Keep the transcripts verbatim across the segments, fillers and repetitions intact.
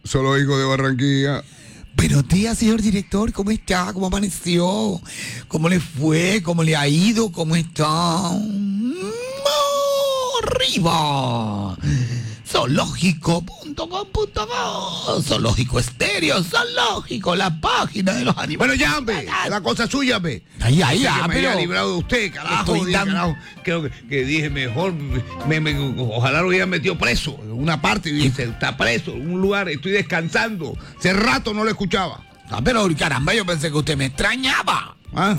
Zoológico de Barranquilla. Buenos días, señor director, ¿cómo está? ¿Cómo amaneció? ¿Cómo le fue? ¿Cómo le ha ido? ¿Cómo está? ¡Mm, ¡Arriba! zoológico punto com punto co Zoológico Estéreo, Zoológico, la página de los animales. Bueno, ya, hombre, la cosa suya, hombre. Ay, ay, Que ya, me pero... haya librado de usted, carajo. Estoy Dije, tan- carajo, creo que, que dije mejor, me, me- ojalá lo hubieran metido preso en una parte. Y dice, está preso en un lugar, estoy descansando. Hace rato no lo escuchaba. Ah, pero caramba, yo pensé que usted me extrañaba. ¿Ah?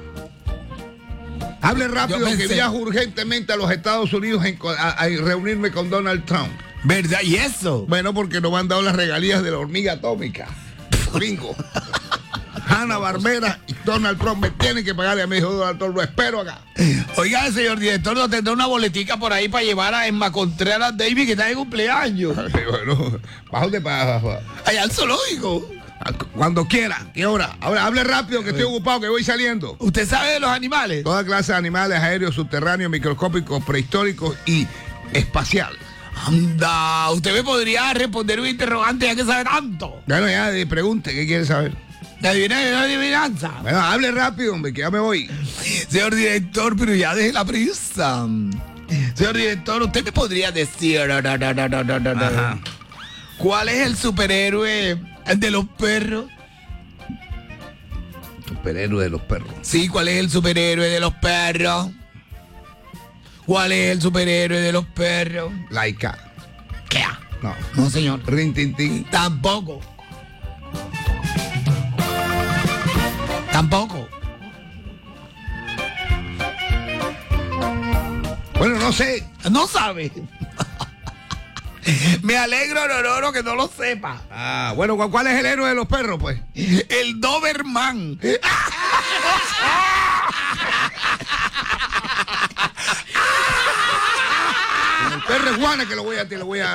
Hable rápido, Yo que pensé- viajo urgentemente a los Estados Unidos en co- a, a reunirme con Donald Trump. ¿Verdad? ¿Y eso? Bueno, porque no me han dado las regalías de la hormiga atómica. Gringo. Hanna Barbera y Donald Trump me tienen que pagarle a mi hijo Donald Trump. Lo espero acá. Oiga, señor director, ¿no tendrá una boletica por ahí para llevar a Emma Contreras David, que está de cumpleaños? Bueno, ¿para dónde para? Allá al zoológico. Cuando quiera, ¿qué hora? Ahora hable rápido que estoy ocupado, que voy saliendo. ¿Usted sabe de los animales? Toda clase de animales aéreos, subterráneos, microscópicos, prehistóricos y espaciales. Anda, usted me podría responder un interrogante ya que sabe tanto. Bueno, ya eh, pregunte, ¿qué quiere saber? ¿La adivina- la adivinanza? Bueno, hable rápido, hombre, que ya me voy. Señor director, pero ya deje la prisa. Señor director, ¿usted me podría decir Ajá. cuál es el superhéroe de los perros? Superhéroe de los perros. Sí, ¿cuál es el superhéroe de los perros? ¿Cuál es el superhéroe de los perros? Laika. ¿Qué? No. No, señor. Rin Tin Tin. Tampoco. Tampoco. Bueno, no sé. No sabe. Me alegro, Nororo, que no lo sepa. Ah, bueno, ¿cu- ¿cuál es el héroe de los perros, pues? El Doberman. El perro es Juana que lo voy a, te lo voy a